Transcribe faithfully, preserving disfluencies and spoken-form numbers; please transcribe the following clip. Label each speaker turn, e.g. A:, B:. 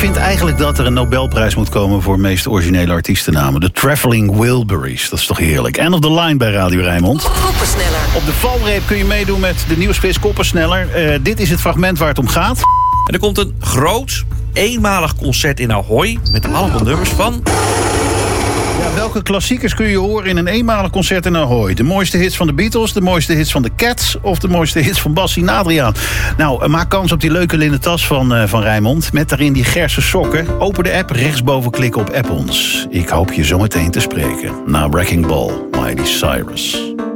A: vind eigenlijk dat er een Nobelprijs moet komen voor meest originele artiestennamen. De Traveling Wilburys, dat is toch heerlijk. End of the line bij Radio Rijnmond.
B: Koppensneller.
A: Op de valreep kun je meedoen met de nieuwsquiz Koppensneller. Uh, dit is het fragment waar het om gaat.
C: En er komt een groot, eenmalig concert in Ahoy met allemaal nummers van...
A: Ja, welke klassiekers kun je horen in een eenmalig concert in Ahoy? De mooiste hits van de Beatles, de mooiste hits van de Cats... of de mooiste hits van Bassie en Adriaan? Nou, maak kans op die leuke linnen tas van, uh, van Rijnmond... met daarin die Gerse sokken. Open de app, rechtsboven klikken op App ons. Ik hoop je zometeen te spreken. Na Wrecking Ball, Miley Cyrus.